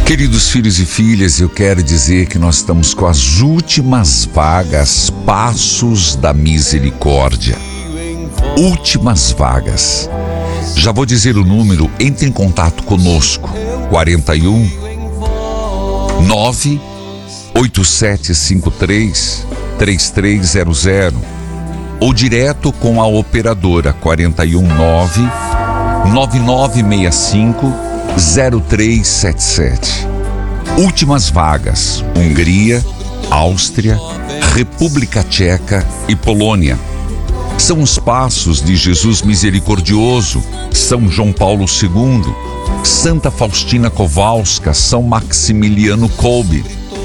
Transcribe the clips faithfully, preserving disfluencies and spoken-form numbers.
Queridos filhos e filhas, eu quero dizer que nós estamos com as últimas vagas, Passos da Misericórdia. Últimas vagas. Já vou dizer o número, entre em contato conosco. quarenta e um, nove oito sete cinco três, três três zero zero ou direto com a operadora quarenta e um, nove nove nove seis cinco zero três sete sete. Últimas vagas: Hungria, Áustria, República Tcheca e Polônia. São os Passos de Jesus Misericordioso, São João Paulo segundo, Santa Faustina Kowalska, São Maximiliano Kolbe.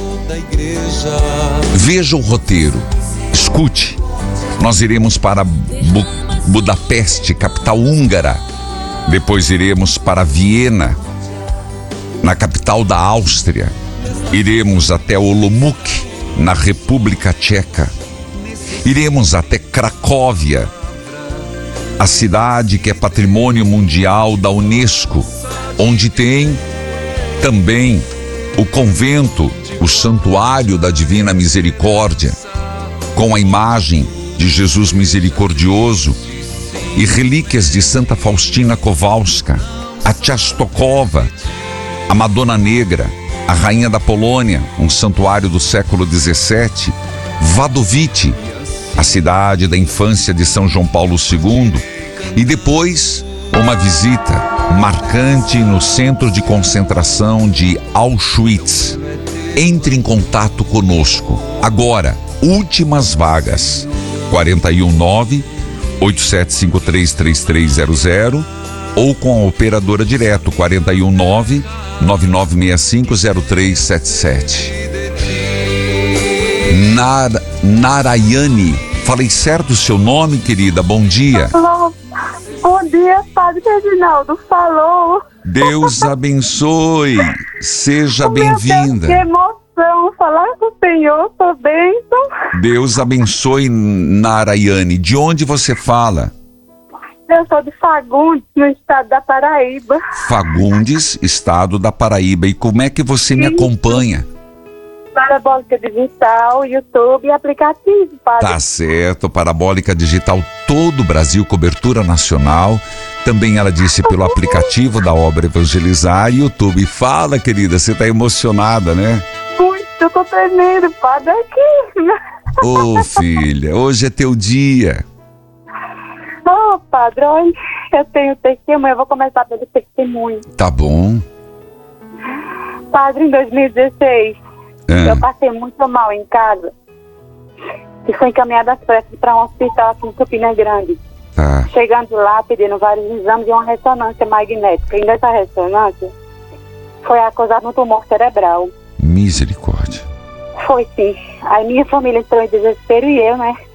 Veja o roteiro, escute. Nós iremos para Bu- Budapeste, capital húngara. Depois iremos para Viena, na capital da Áustria. Iremos até Olomouc, na República Tcheca. Iremos até Cracóvia, a cidade que é patrimônio mundial da Unesco, onde tem também o convento, o Santuário da Divina Misericórdia, com a imagem de Jesus Misericordioso e relíquias de Santa Faustina Kowalska, a Częstochowa, a Madonna Negra, a Rainha da Polônia, um santuário do século dezessete, Wadowice, a cidade da infância de São João Paulo segundo, e depois uma visita marcante no centro de concentração de Auschwitz. Entre em contato conosco. Agora, últimas vagas. quarenta e um, nove oito sete cinco três, três três zero zero ou com a operadora direto quarenta e um, nove nove nove seis cinco zero três sete sete. Nar, Narayane, falei certo o seu nome, querida? Bom dia. Alô. Bom dia, Padre Reginaldo. Falou. Deus abençoe. Seja bem-vinda. Que emoção falar com o Senhor, sou bênção. Deus abençoe, Narayane. De onde você fala? Eu sou de Fagundes, no estado da Paraíba. Fagundes, estado da Paraíba. E como é que você me acompanha? Parabólica Digital, YouTube e aplicativo, Padre. Tá certo, Parabólica Digital, todo o Brasil, cobertura nacional. Também ela disse pelo aplicativo da Obra Evangelizar e YouTube. Fala, querida, você tá emocionada, né? Muito, eu tô tremendo, Padre, aqui. Ô, oh, filha, hoje é teu dia. Ô, oh, Padre, olha, eu tenho testemunho, eu vou começar pelo testemunho. Tá bom. Padre, em dois mil e dezesseis, é. eu passei muito mal em casa e fui encaminhada às pressas para um hospital aqui em Campina Grande. Tá. Chegando lá, pedindo vários exames e uma ressonância magnética. E nessa ressonância foi acusado um tumor cerebral. Misericórdia. Foi sim. Aí minha família entrou em desespero e eu, né?